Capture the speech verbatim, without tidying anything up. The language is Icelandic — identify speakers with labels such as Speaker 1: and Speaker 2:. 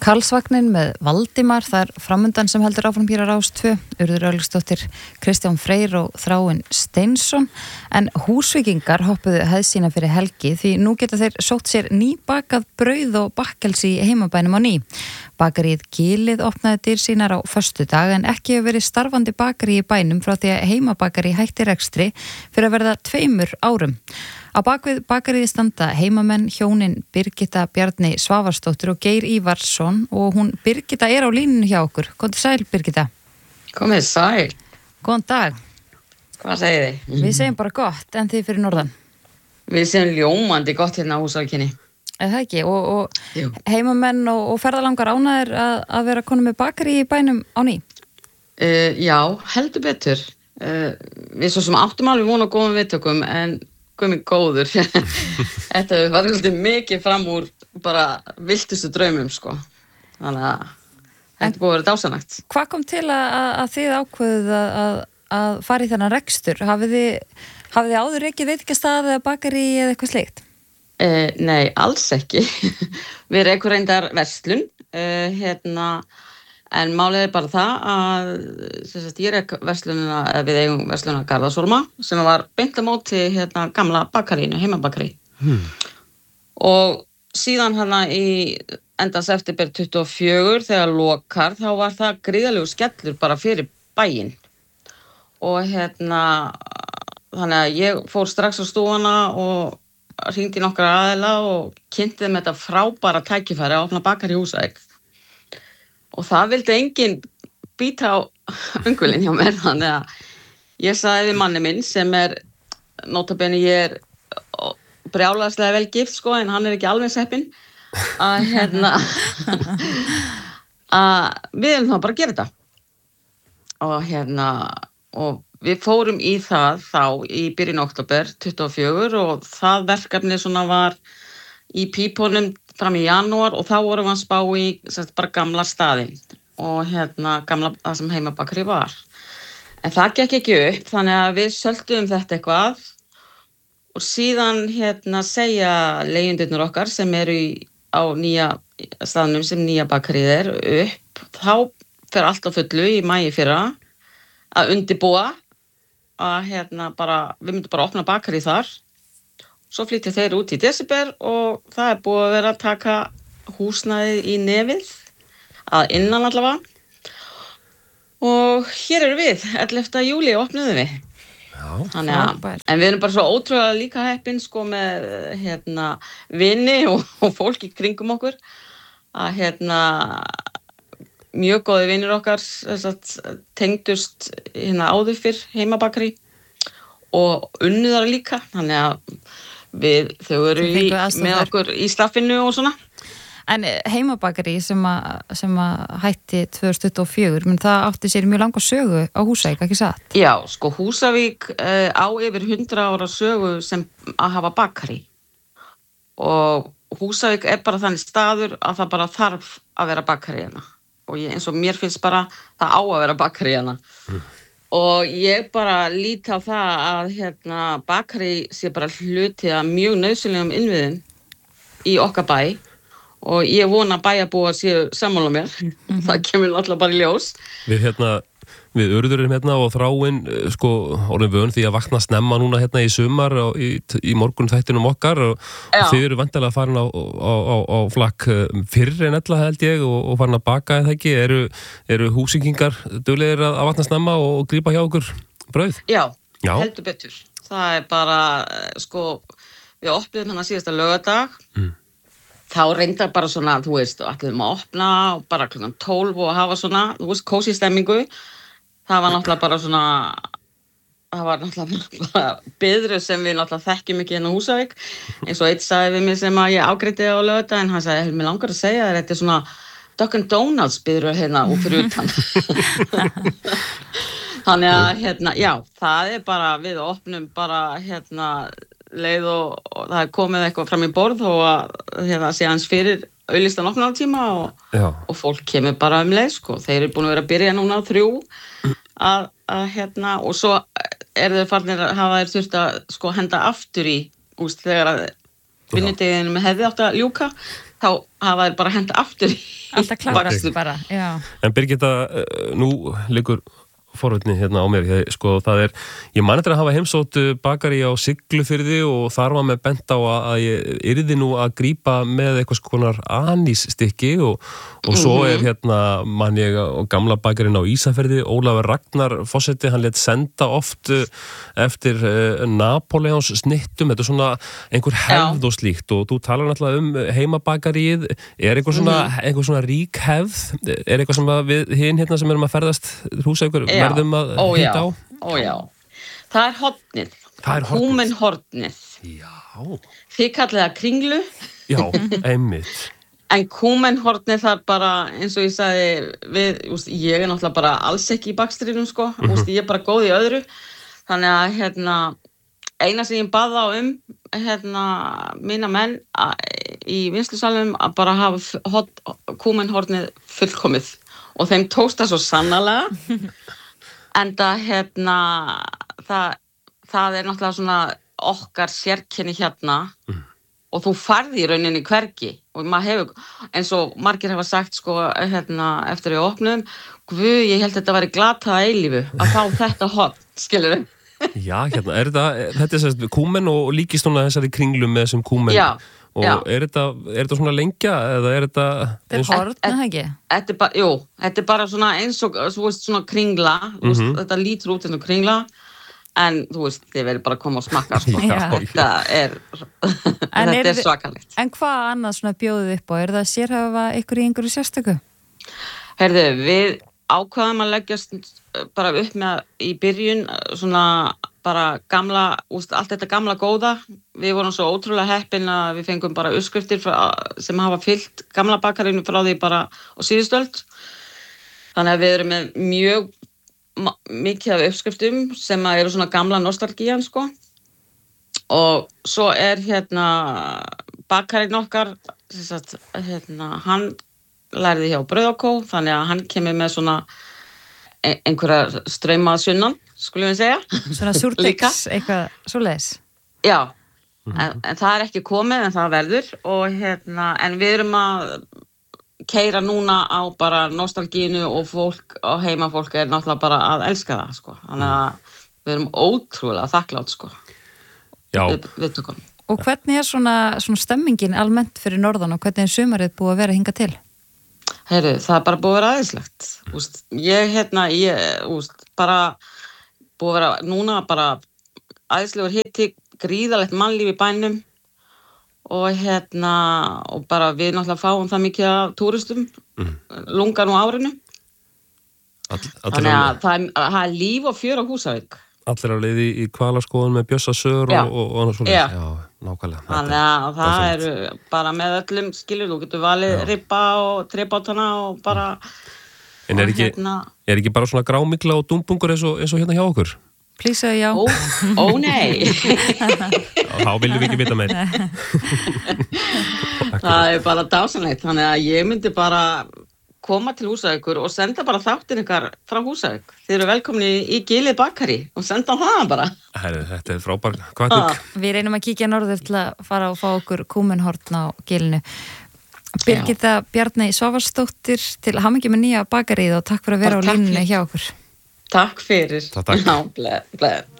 Speaker 1: Karlsvagnin með Valdimar, það er framundan sem heldur áfram hér á Rás tvö, Urður Örlygsdóttir, Kristján Freyr og Þráinn Steinsson. En Húsvíkingar hoppuðu hefð sína fyrir helgi því nú geta þeir sótt sér nýbakað brauð og bakkels í heimabænum á ný. Bakaríið Gilið opnaði dyr sínar á föstudag en ekki hefur verið starfandi bakarí í bænum frá því að heimabakari hætti rekstri fyrir að verða tveimur árum. Á bakvið bakaríði standa heimamenn hjónin Birgitta Bjarni Svavarsdóttir og Geir Ívarsson og hún Birgitta er á línunni hjá okkur. Komdu sæl, Birgitta.
Speaker 2: Komið sæl.
Speaker 1: Góðan dag.
Speaker 2: Hvað segið þið?
Speaker 1: Við segjum bara gott, en þið fyrir norðan.
Speaker 2: Við segjum ljómandi gott hérna á Húsavíkinni.
Speaker 1: Er það ekki? Og, og heimamenn og, og ferðalangar ánægðir að, að vera konum með bakarí í bænum á ný?
Speaker 2: Uh, já, heldur betur. Uh, við svo sem áttum alveg vona góðum viðtökum, en komið góður. Þetta var svolítið mikið fram úr bara viltustu draumum, sko. Þannig að þetta búið að vera dásanlegt.
Speaker 1: Hvað kom til að, að þið ákveðuð að, að fara í þennan rekstur? Hafið þið, hafið þið áður ekki veitingastað eða bakarí eða eitthvað slíkt?
Speaker 2: Uh, nei, alls ekki. Við erum eitthvað reyndar verslun, uh, hérna, en málið er bara það að sem sagt, ég er verslunina, við eigum verslunina Garðarsólma sem var beint á móti hérna gamla bakarínu, heimabakarí. Hmm. Og síðan hérna í enda september tuttugu og fjögur þegar lokar, þá var það gríðarlegur skellur bara fyrir bæinn. Og hérna, þannig að ég fór strax á stúfana og hringdi nokkra aðila og kynnti þeim þetta frábæra tækifæri að opna bakarí í Húsavík. Og það vildi enginn býta á öngulinn hjá mér, þannig að ég sagði við manni minn sem er, notabene ég er brjálæðislega vel gift, sko, en hann er ekki alveg seppinn, að hérna, að við erum þá bara að gera þetta. Og hérna, og við fórum í það þá í byrjun október tuttugu og fjögur og það verkefni svona var í pípunum fram í janúar og þá vorum við að spá í sagt, bara gamla staðinn og hérna gamla það sem heimabakari var. En það gekk ekki upp, þannig að við sölduðum þetta eitthvað og síðan hérna segja leigjendurnir okkar sem eru í, á nýja staðnum sem nýja bakarið er upp, þá fer allt á fullu í maí fyrra að undirbúa að hérna bara, við myndum bara opna bakarið þar. Svo flyttu þeir út í desember og það er búið að vera að taka húsnæðið í nefið, að innan allavega. Og hér eru við, ellefta júlí opnuðum við.
Speaker 3: Já.
Speaker 2: Þannig að, en við erum bara svo ótrúlega líka heppin sko með hérna vini og, og fólk í kringum okkur. Að hérna mjög góði vinir okkar sagt, tengdust hérna áður fyrr heimabakari og unnuðar líka, þannig að við, þau eru í, með okkur í staffinu og svona.
Speaker 1: En heimabakari sem að, sem að hætti tvö þúsund tuttugu og fjögur, menn það átti sér mjög langa sögu á Húsavík, ekki satt?
Speaker 2: Já, sko Húsavík uh, á yfir hundrað ára sögu sem að hafa bakari. Og Húsavík er bara þannig staður að það bara þarf að vera bakari hérna. Og ég, eins og mér finnst bara það á að vera bakari hérna. Mm. Og ég bara lít á það að hérna, bakari sé bara hluti að mjög nauðsynlegum innviðum í okkar bæ og ég vona að bæjarbúar séu sammála mér. Mm-hmm. Það kemur alltaf bara í ljós.
Speaker 3: Við hérna, við Urðurum hérna og Þráinn sko orðin vön því að vakna snemma núna hérna í sumar og í, í morgun þættinum okkar og, og þið eru vantilega farin á, á, á, á flakk fyrr en ella held ég og, og farin að baka eða ekki. Eru, eru húsingingar duglegir að, að vakna snemma og, og grípa hjá okkur brauð?
Speaker 2: Já,
Speaker 3: Já,
Speaker 2: heldur betur. Það er bara, sko, við opnuðum hérna síðasta laugardag. Mm. Þá reyndar bara svona, þú veist, ætluðum að opna og bara klukkan tólf og hafa svona, þú veist, kósí stemmingu. Það var náttúrulega bara svona, það var náttúrulega bara biðru sem við náttúrulega þekkjum ekki hérna á Húsavík. Eins og eitt sagði við mig sem að ég ágreiti á laugardag, en hann sagði, mér langar að segja þér, þetta er svona Dunkin' Donuts biðru hérna út fyrir utan. Þannig að, hérna, já, það er bara, við opnum bara, hérna, leið og, og það er komið eitthvað fram í borð og að hérna sé hans fyrir auðlistan opnunartíma og, og fólk kemur bara um leið sko. Þeir eru búin að vera að byrja núna á þrjú að, að hérna og svo er þeir farnir að hafa þeir þurft að sko henda aftur í úst þegar að vinnudeginum hefði átt að ljúka þá hafa þeir bara hent aftur í
Speaker 1: alltaf klárast bara, já.
Speaker 3: En Birgitta, nú liggur forvitni hérna á mér, ég, sko, það er ég man eftir að hafa heimsótt bakari á Siglufirði og þar var með bent á að ég yrði nú að grípa með eitthvað konar anísstykki og, og svo
Speaker 2: Mhm.
Speaker 3: er hérna man ég og gamla bakarinn á Ísafirði Ólafur Ragnar Fossetti, hann lét senda oft uh, eftir uh, Napoleons snittum, þetta er svona einhver hefð og slíkt og þú talar náttúrulega um heimabakarið, er eitthvað svona,
Speaker 2: Mhm.
Speaker 3: eitthvað svona rík hefð, er eitthvað sem að við hinn hérna sem erum að ferðast húsaukur
Speaker 2: Já.
Speaker 3: verðum að
Speaker 2: Ó, já.
Speaker 3: hitta á?
Speaker 2: Ó já, það er hornið,
Speaker 3: Það er hornið.
Speaker 2: kúmenhornið.
Speaker 3: Já,
Speaker 2: Þið kallið það kringlu,
Speaker 3: já, einmitt.
Speaker 2: en kúmenhornið það er bara, eins og ég sagði, við, úst, ég er náttúrulega bara alls ekki í bakstrinum, sko, úst, ég er bara góð í öðru, þannig að, hérna, eina sem ég baða á um, hérna, mína menn að, í vinslusalunum að bara hafa hot, kúmenhornið fullkomið og þeim tókst það svo sannarlega. En það, hérna, það, það er náttúrulega svona okkar sérkenni hérna
Speaker 3: Mm.
Speaker 2: og þú farði í rauninni hvergi og maður hefur, eins og margir hafa sagt sko, hérna, eftir við opnum, guð, ég held að þetta væri glatað að eilífu að fá þetta hot, skilur við?
Speaker 3: Já, hérna, er þetta, þetta er sérst kúmen og líkist svona þessari kringlu með þessum kúmen
Speaker 2: Já,
Speaker 3: og
Speaker 2: já.
Speaker 3: er þetta, er þetta svona lengja eða er þetta
Speaker 1: Þetta er horn, er það ekki?
Speaker 2: Þetta er bara, jú, þetta er bara svona eins og, þú veist, svona kringla, þú veist,
Speaker 3: Mhm.
Speaker 2: þetta lítur út eins og kringla, en þú veist, þið verður bara að koma og smakka, sko.
Speaker 1: Já.
Speaker 2: Þetta er,
Speaker 1: En
Speaker 2: þetta
Speaker 1: er
Speaker 2: er
Speaker 1: þið-
Speaker 2: svakalegt.
Speaker 1: En hvað annað svona bjóðið upp á? Er það sérhafa ykkur í einhverju sérstöku?
Speaker 2: Herðu, við ákvaðum að leggjast bara upp með í byrjun svona bara gamla, úst, allt þetta gamla góða. Við vorum svo ótrúlega heppin að við fengum bara uppskriftir frá, sem hafa fyllt gamla bakarinu frá því bara á síðustöld. Þannig að við erum með mjög ma- mikið af uppskriftum sem að eru svona gamla nostalgían, sko. Og svo er hérna bakarinn okkar, sem sagt, hérna, hann lærði hjá Brauðakó, þannig að hann kemur með svona e- einhverja straumaða sunnan, skulum við segja.
Speaker 1: Svona súrdegs, eitthvað svoleiðis?
Speaker 2: Já, en, en það er ekki komið, en það verður. Og hérna, en við erum að keyra núna á bara nostalgínu og fólk, og heimafólk er náttúrulega bara að elska það, sko. Þannig að við erum ótrúlega þakklátt, sko,
Speaker 3: Já,
Speaker 2: við, við tökum.
Speaker 1: Og hvernig er svona, svona stemmingin almennt fyrir norðan og hvernig er sumarið búið að vera hingað til?
Speaker 2: Heyrðu, það er bara búið að vera aðeinslegt. Úst, ég, hérna, ég, úst, bara búið að vera núna bara aðeinslegur hitti, gríðalegt mannlíf í bænum og hérna, og bara við náttúrulega fáum það mikið af túristum,
Speaker 3: Mm.
Speaker 2: lungan og árinu.
Speaker 3: all, allir,
Speaker 2: Þannig
Speaker 3: á,
Speaker 2: að það er, það er líf og fjör á Húsavík.
Speaker 3: allir á leiði í kvalaskoðun með Bjössa Sör
Speaker 2: Já.
Speaker 3: og, og, og svona.
Speaker 2: Já.
Speaker 3: Já, nákvæmlega.
Speaker 2: Þannig að það
Speaker 3: það er
Speaker 2: eru bara með öllum skilur, þú getur valið
Speaker 3: Já.
Speaker 2: ribba og trébátana og bara,
Speaker 3: En er
Speaker 2: og
Speaker 3: ekki,
Speaker 2: hérna,
Speaker 3: er ekki bara svona grámikla og dumbungur eins og, eins og hérna hjá okkur?
Speaker 1: Plísaðu já.
Speaker 2: ó, ó nei.
Speaker 3: Já, þá viljum við ekki vita meir.
Speaker 2: Það er bara dásanlegt, þannig að ég myndi bara koma til Húsavíkur og senda bara þáttin ykkar frá Húsavík. Þið eru velkomni í Gilið bakari og senda það bara.
Speaker 3: Herri, þetta er frábær kvartning.
Speaker 2: Ah.
Speaker 1: Við reynum að kíkja norður til að fara og fá okkur kúmenhorn á gilinu. Birgitta Bjarney Svavarsdóttir, til hamingju með nýja bakarið og takk fyrir að vera á
Speaker 2: Bara takk
Speaker 1: línunni
Speaker 2: fyrir.
Speaker 1: hjá okkur.
Speaker 2: Takk fyrir.
Speaker 3: Takk, takk.
Speaker 2: Já, bleið, bleið.